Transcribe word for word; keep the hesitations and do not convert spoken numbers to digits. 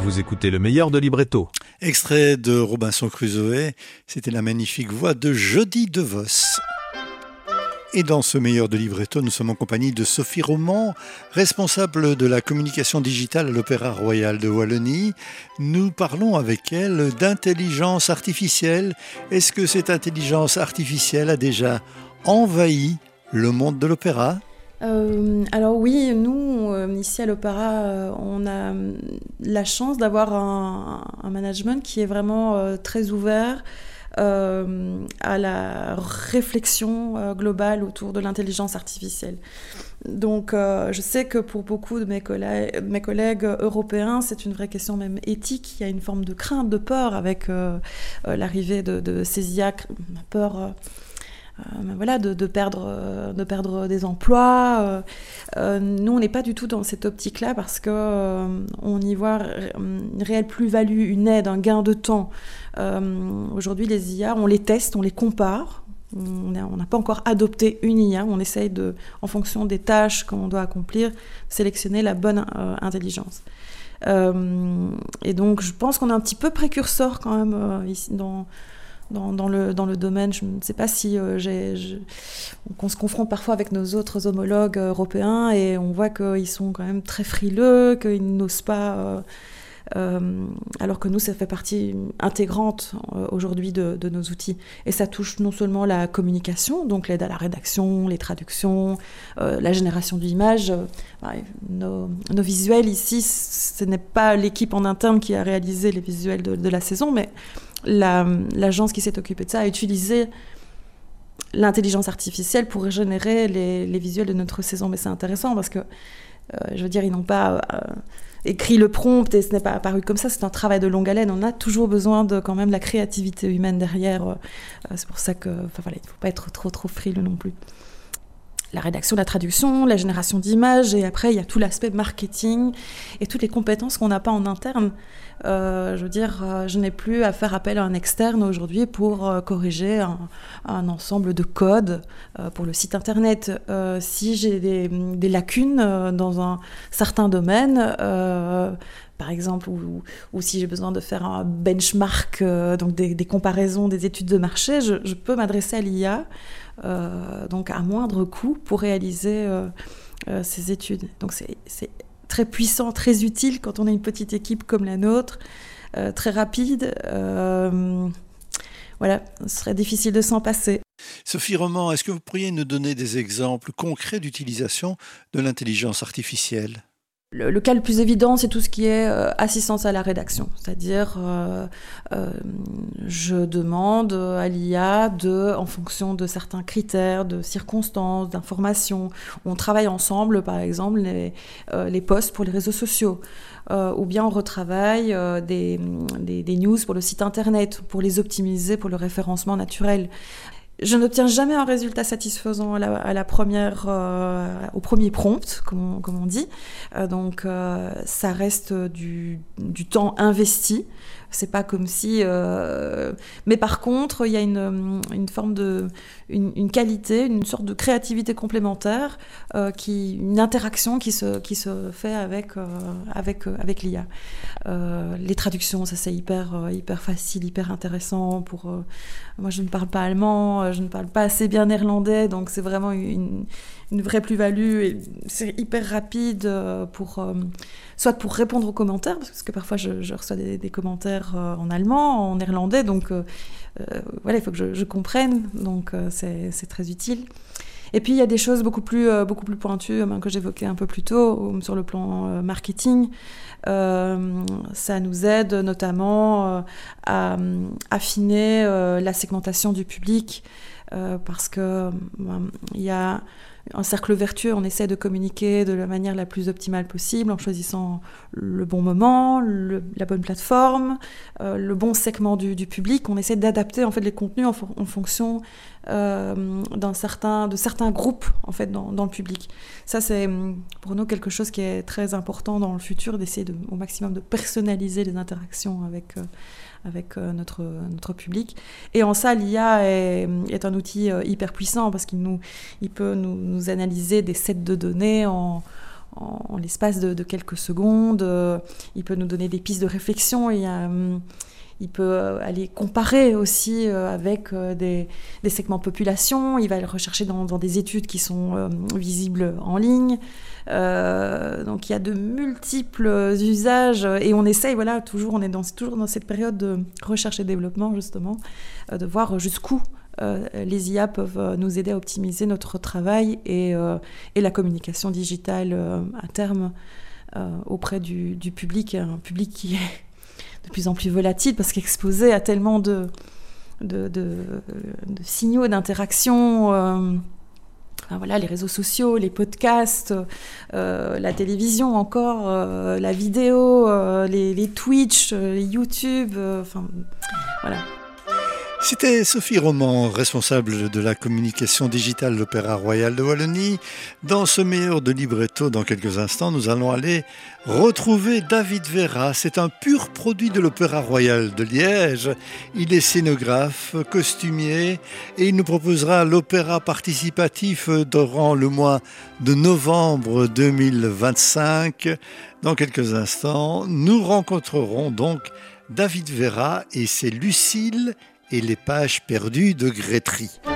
Vous écoutez le meilleur de Libretto. Extrait de Robinson Crusoe, c'était la magnifique voix de Jody DeVos. Et dans ce meilleur de Libretto, nous sommes en compagnie de Sophie Roman, responsable de la communication digitale à l'Opéra Royal de Wallonie. Nous parlons avec elle d'intelligence artificielle. Est-ce que cette intelligence artificielle a déjà envahi le monde de l'opéra ? Euh, alors oui, nous, euh, ici à l'Opéra, euh, on a la chance d'avoir un, un management qui est vraiment euh, très ouvert euh, à la réflexion euh, globale autour de l'intelligence artificielle. Donc euh, je sais que pour beaucoup de mes collègues, mes collègues européens, c'est une vraie question même éthique. Il y a une forme de crainte, de peur avec euh, euh, l'arrivée de, de ces I A, peur... Euh, Euh, voilà, de, de, perdre, euh, de perdre des emplois. Euh, euh, nous, on n'est pas du tout dans cette optique-là parce qu'on euh, y voit une réelle plus-value, une aide, un gain de temps. Euh, aujourd'hui, les I A, on les teste, on les compare. On n'a pas encore adopté une I A. On essaye, de, en fonction des tâches qu'on doit accomplir, sélectionner la bonne euh, intelligence. Euh, et donc, je pense qu'on est un petit peu précurseur quand même euh, ici dans... Dans, dans, le, dans le domaine. Je ne sais pas si euh, j'ai, je, on se confronte parfois avec nos autres homologues européens et on voit qu'ils sont quand même très frileux, qu'ils n'osent pas, euh, euh, alors que nous, ça fait partie intégrante euh, aujourd'hui de, de nos outils. Et ça touche non seulement la communication, donc l'aide à la rédaction, les traductions, euh, la génération d'images. Euh, nos, nos visuels ici, ce n'est pas l'équipe en interne qui a réalisé les visuels de, de la saison, mais La, l'agence qui s'est occupée de ça a utilisé l'intelligence artificielle pour générer les, les visuels de notre saison. Mais c'est intéressant parce que, euh, je veux dire, ils n'ont pas euh, écrit le prompt et ce n'est pas apparu comme ça. C'est un travail de longue haleine. On a toujours besoin de quand même la créativité humaine derrière. Euh, c'est pour ça que, enfin voilà, il ne faut pas être trop trop frileux non plus. La rédaction, la traduction, la génération d'images, et après il y a tout l'aspect marketing et toutes les compétences qu'on n'a pas en interne. Euh, je veux dire, euh, je n'ai plus à faire appel à un externe aujourd'hui pour euh, corriger un, un ensemble de codes euh, pour le site internet. Euh, si j'ai des, des lacunes euh, dans un certain domaine, euh, par exemple, ou, ou si j'ai besoin de faire un benchmark, euh, donc des, des comparaisons, des études de marché, je, je peux m'adresser à l'I A, euh, donc à moindre coût pour réaliser euh, euh, ces études. Donc c'est, c'est très puissant, très utile quand on a une petite équipe comme la nôtre, euh, très rapide. Euh, voilà, ce serait difficile de s'en passer. Sophie Roman, est-ce que vous pourriez nous donner des exemples concrets d'utilisation de l'intelligence artificielle ? Le, le cas le plus évident, c'est tout ce qui est euh, assistance à la rédaction. C'est-à-dire, euh, euh, je demande à l'I A, de, en fonction de certains critères, de circonstances, d'informations. On travaille ensemble, par exemple, les, euh, les posts pour les réseaux sociaux. Euh, ou bien on retravaille euh, des, des, des news pour le site internet, pour les optimiser pour le référencement naturel. Je n'obtiens jamais un résultat satisfaisant à la, à la première, euh, au premier prompt, comme on, comme on dit. Euh, donc, euh, ça reste du, du temps investi. C'est pas comme si... Euh... Mais par contre, il y a une, une forme de... Une, une qualité, une sorte de créativité complémentaire, euh, qui, une interaction qui se, qui se fait avec, euh, avec, euh, avec l'I A. Euh, les traductions, ça c'est hyper, euh, hyper facile, hyper intéressant. Pour, euh... Moi, je ne parle pas allemand, je ne parle pas assez bien néerlandais, donc c'est vraiment une, une vraie plus-value. Et c'est hyper rapide pour... Euh... soit pour répondre aux commentaires, parce que parfois je, je reçois des, des commentaires euh, en allemand, en néerlandais, donc euh, euh, voilà, il faut que je, je comprenne, donc euh, c'est, c'est très utile. Et puis il y a des choses beaucoup plus, euh, beaucoup plus pointues euh, que j'évoquais un peu plus tôt, sur le plan euh, marketing. Euh, ça nous aide notamment euh, à euh, affiner euh, la segmentation du public, euh, parce que euh, il y a un cercle vertueux, on essaie de communiquer de la manière la plus optimale possible en choisissant le bon moment, le, la bonne plateforme, euh, le bon segment du, du public. On essaie d'adapter en fait les contenus en, en fonction euh, d'un certain, de certains groupes en fait dans, dans le public. Ça c'est pour nous quelque chose qui est très important dans le futur, d'essayer de, au maximum de personnaliser les interactions avec euh, avec euh, notre, notre public. Et en ça, l'I A est, est un outil euh, hyper puissant parce qu'il nous, il peut nous, nous analyser des sets de données en, en, en l'espace de, de quelques secondes. Euh, il peut nous donner des pistes de réflexion. Il, y a, hum, il peut aller comparer aussi euh, avec euh, des, des segments de population. Il va aller rechercher dans, dans des études qui sont euh, visibles en ligne. Euh, donc il y a de multiples usages et on essaye, voilà, toujours, on est dans, toujours dans cette période de recherche et développement justement, euh, de voir jusqu'où euh, les I A peuvent nous aider à optimiser notre travail et, euh, et la communication digitale euh, à terme euh, auprès du, du public, un public qui est de plus en plus volatile parce qu'exposé à tellement de, de, de, de signaux d'interaction. Euh, Enfin, voilà, les réseaux sociaux, les podcasts, euh, la télévision encore, euh, la vidéo, euh, les, les Twitch, euh, les YouTube, euh, enfin voilà. C'était Sophie Roman, responsable de la communication digitale de l'Opéra Royal de Wallonie. Dans ce meilleur de libretto, dans quelques instants, nous allons aller retrouver David Vera. C'est un pur produit de l'Opéra Royal de Liège. Il est scénographe, costumier et il nous proposera l'opéra participatif durant le mois de novembre deux mille vingt-cinq. Dans quelques instants, nous rencontrerons donc David Vera et c'est Lucille et les pages perdues de Grétry.